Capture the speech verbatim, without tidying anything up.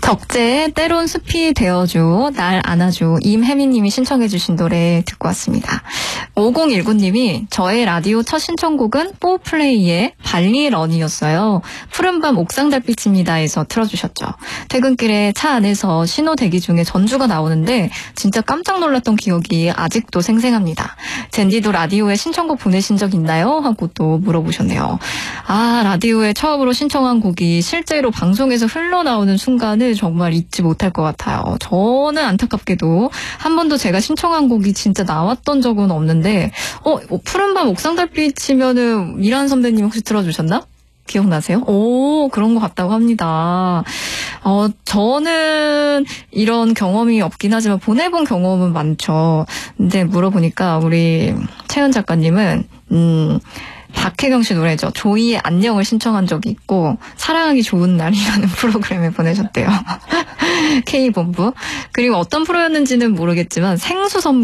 덕재의 때론 숲이 되어줘 날 안아줘 임혜민님이 신청해 주신 노래 듣고 왔습니다. 오공일구님이 저의 라디오 첫 신청곡은 뽀플레이의 발리런이었어요. 푸른밤 옥상달빛입니다에서 틀어주셨죠. 퇴근길에 차 안에서 신호 대기 중에 전주가 나오는데 진짜 깜짝 놀랐던 기억이 아직도 생생합니다. 젠디도 라디오에 신청곡 보내신 적 있나요? 하고 또 물어보셨네요. 아, 라디오에 처음으로 신청한 곡이 실제로 방송에서 흘러나오는 순간을 정말 잊지 못할 것 같아요. 저는 안타깝게도 한 번도 제가 신청한 곡이 진짜 나왔던 적은 없는데 어, 푸른밤 옥상달빛이면은 미란 선배님 혹시 들어주셨나? 기억나세요? 오, 그런 것 같다고 합니다. 어, 저는 이런 경험이 없긴 하지만 보내본 경험은 많죠. 근데 물어보니까 우리 채연 작가님은 음, 박혜경 씨 노래죠. 조이의 안녕을 신청한 적이 있고 사랑하기 좋은 날이라는 프로그램에 보내셨대요. K본부. 그리고 어떤 프로였는지는 모르겠지만 생수 선물